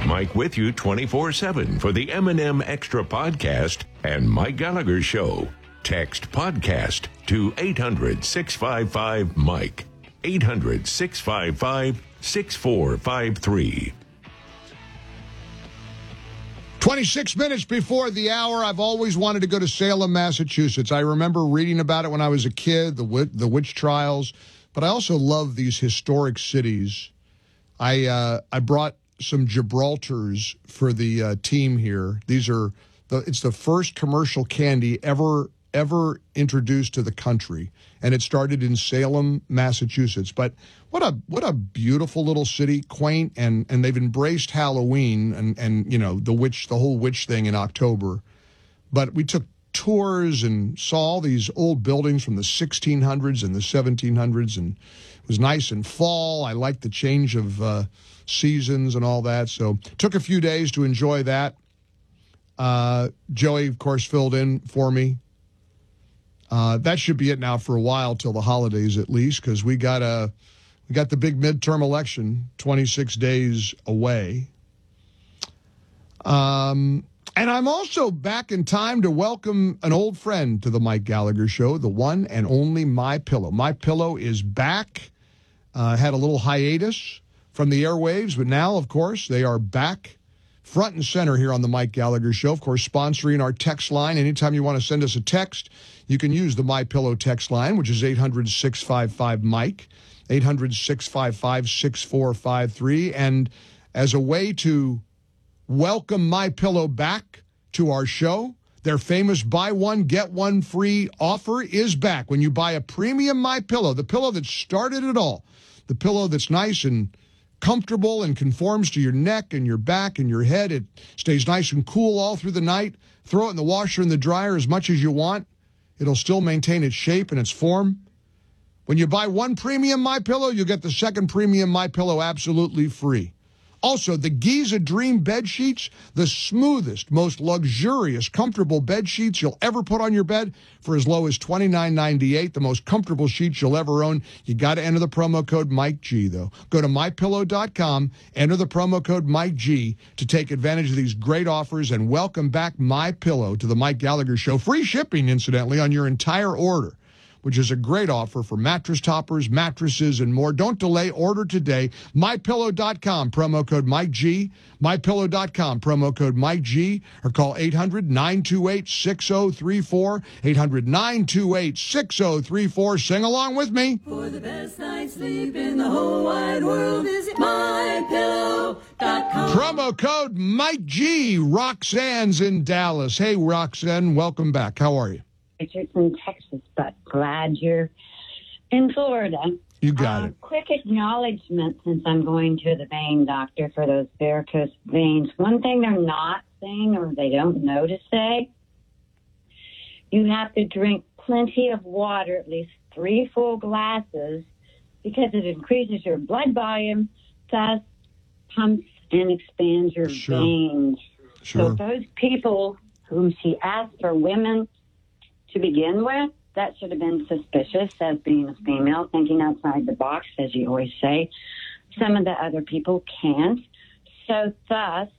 Mike with you 24/7 for the M&M Extra Podcast and Mike Gallagher Show. Text podcast to 800-655-MIKE. 800-655-6453. 26 minutes before the hour. I've always wanted to go to Salem, Massachusetts. I remember reading about it when I was a kid, the witch trials. But I also love these historic cities. I brought some Gibraltars for the team here. It's the first commercial candy ever introduced to the country, and it started in Salem, Massachusetts. But what a beautiful little city, quaint, and they've embraced Halloween and you know the whole witch thing in October. But we took tours and saw all these old buildings from the 1600s and the 1700s, and it was nice in fall. I liked the change of seasons and all that, so took a few days to enjoy that. Joey, of course, filled in for me. That should be it now for a while, till the holidays at least, because we got the big midterm election 26 days away. And I'm also back in time to welcome an old friend to the Mike Gallagher Show, the one and only MyPillow. MyPillow is back. Had a little hiatus from the airwaves, but now, of course, they are back front and center here on the Mike Gallagher Show. Of course, sponsoring our text line. Anytime you want to send us a text, you can use the MyPillow text line, which is 800-655-MIKE, 800-655-6453. And as a way to welcome MyPillow back to our show, their famous buy one, get one free offer is back. When you buy a premium MyPillow, the pillow that started it all, the pillow that's nice and comfortable and conforms to your neck and your back and your head. It stays nice and cool all through the night. Throw it in the washer and the dryer as much as you want. It'll still maintain its shape and its form. When you buy one premium MyPillow, you'll get the second premium MyPillow absolutely free. Also, the Giza Dream bed sheets, the smoothest, most luxurious, comfortable bed sheets you'll ever put on your bed for as low as $29.98, the most comfortable sheets you'll ever own. You got to enter the promo code MikeG, though. Go to MyPillow.com, enter the promo code MikeG to take advantage of these great offers, and welcome back MyPillow to the Mike Gallagher Show. Free shipping, incidentally, on your entire order, which is a great offer for mattress toppers, mattresses, and more. Don't delay. Order today. MyPillow.com, promo code MikeG. MyPillow.com, promo code MikeG. Or call 800-928-6034. 800-928-6034. Sing along with me. For the best night's sleep in the whole wide world, visit MyPillow.com. Promo code MikeG. Roxanne's in Dallas. Hey, Roxanne, welcome back. How are you? Richard's in Texas, but glad you're in Florida. You got it. Quick acknowledgement, since I'm going to the vein doctor for those varicose veins. One thing they're not saying, or they don't know to say, you have to drink plenty of water, at least 3 full glasses, because it increases your blood volume, thus pumps and expands your veins. Sure. So those people whom she asked for women to begin with, that should have been suspicious as being a female, thinking outside the box, as you always say. Some of the other people can't. So thus,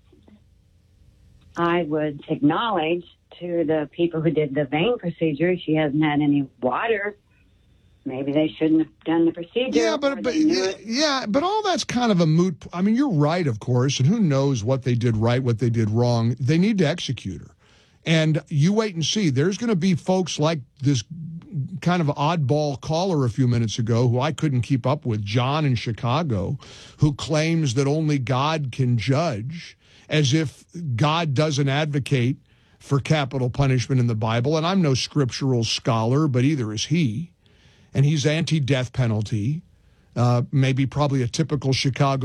I would acknowledge to the people who did the vein procedure, she hasn't had any water. Maybe they shouldn't have done the procedure. Yeah, but all that's kind of a moot. I mean, you're right, of course, and who knows what they did right, what they did wrong. They need to execute her. And you wait and see. There's going to be folks like this kind of oddball caller a few minutes ago who I couldn't keep up with, John in Chicago, who claims that only God can judge, as if God doesn't advocate for capital punishment in the Bible. And I'm no scriptural scholar, but either is he. And he's anti-death penalty, probably a typical Chicago